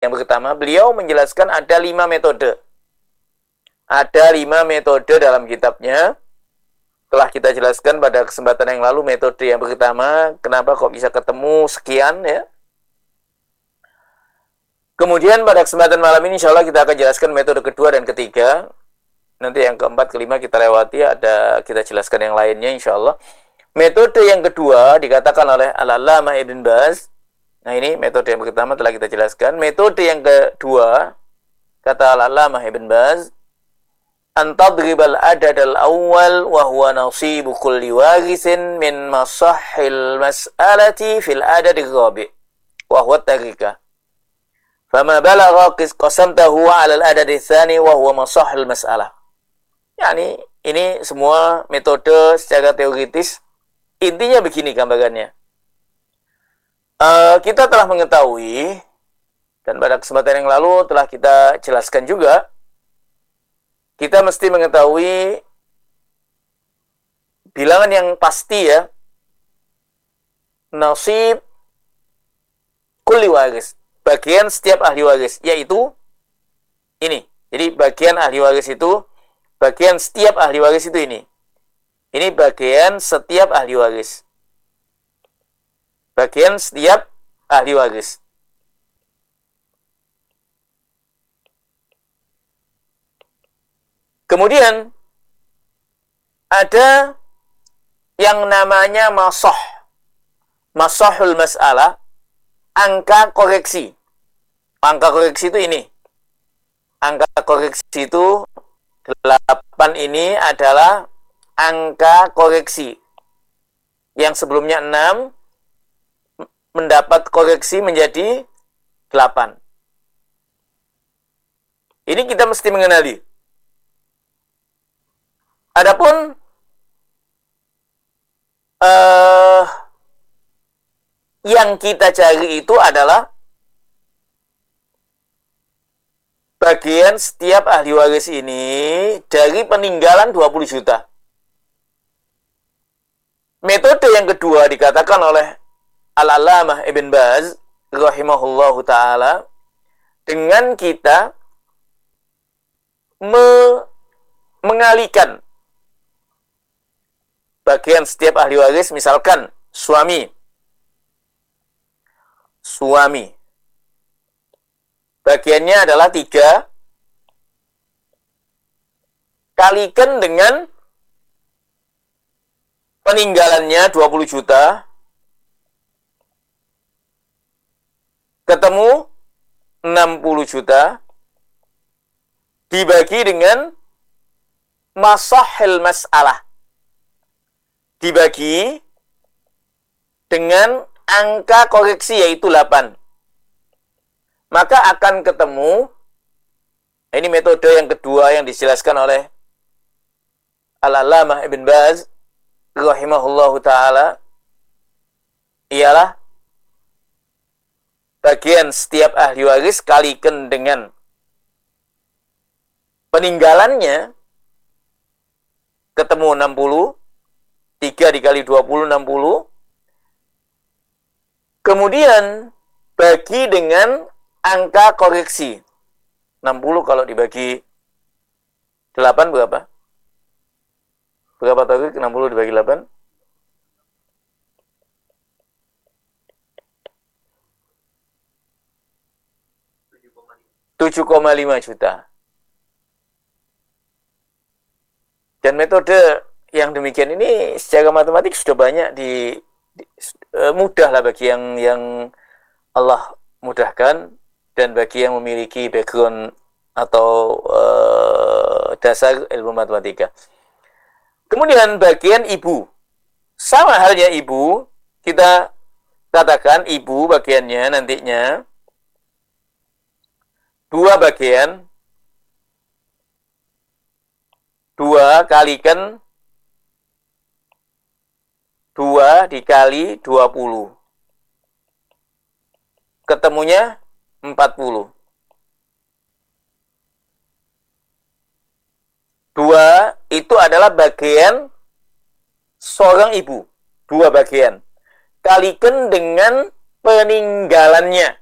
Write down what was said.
Yang pertama, beliau menjelaskan ada 5 metode. Ada 5 metode dalam kitabnya. Telah kita jelaskan pada kesempatan yang lalu metode yang pertama, kenapa kok bisa ketemu sekian ya. Kemudian pada kesempatan malam ini insya Allah kita akan jelaskan metode kedua dan ketiga. Nanti yang keempat, kelima kita lewati, ada kita jelaskan yang lainnya insya Allah. Metode yang kedua dikatakan oleh Al-Allamah Ibn Baz. Nah ini metode yang pertama telah kita jelaskan. Metode yang kedua, kata Al-Allamah Ibn Baz, antadribal adad al-awwal wa huwa nasibu kulli warisin min masahil mas'alati fil adad al-rabi' wa huwa tarikah. Fama balagha qasamtahu ala al-adad al-thani wa huwa masahil mas'alah. Yani ini semua metode secara teoritis. Intinya begini gambarannya. Kita telah mengetahui, dan pada kesempatan yang lalu telah kita jelaskan juga, kita mesti mengetahui bilangan yang pasti ya, nasib kulli waris, bagian setiap ahli waris, yaitu ini. Jadi bagian ahli waris itu, bagian setiap ahli waris itu ini. Ini bagian setiap ahli waris. Bagian setiap ahli waris. Kemudian ada yang namanya masah. Masahul mas'alah, angka koreksi. Angka koreksi itu ini. Angka koreksi itu 8 ini adalah angka koreksi. Yang sebelumnya 6 mendapat koreksi menjadi 8. Ini kita mesti mengenali. Adapun yang kita cari itu adalah bagian setiap ahli waris ini dari peninggalan 20 juta. Metode yang kedua dikatakan oleh Al-Allamah Ibn Baz rahimahullahu ta'ala, dengan kita mengalihkan bagian setiap ahli waris, misalkan suami bagiannya adalah 3, kalikan dengan peninggalannya 20 juta, ketemu 60 juta, dibagi dengan masahil mas'alah, dibagi dengan angka koreksi yaitu 8. Maka akan ketemu, ini metode yang kedua yang dijelaskan oleh Al-Allamah Ibn Baz rahimahullahu ta'ala, ialah bagian setiap ahli waris kalikan dengan peninggalannya, ketemu 60, 3 dikali 20, 60. Kemudian bagi dengan angka koreksi. 60 kalau dibagi 8 berapa? Berapa tadi 60 dibagi 8? 7,5 juta. Dan metode yang demikian ini secara matematik sudah banyak mudah lah bagi yang Allah mudahkan, dan bagi yang memiliki background atau dasar ilmu matematika. Kemudian bagian ibu, sama halnya ibu, kita katakan ibu bagiannya nantinya 2 bagian, 2 kalikan 2 dikali 20. Ketemunya 40. 2 itu adalah bagian seorang ibu. 2 bagian. Kalikan dengan peninggalannya.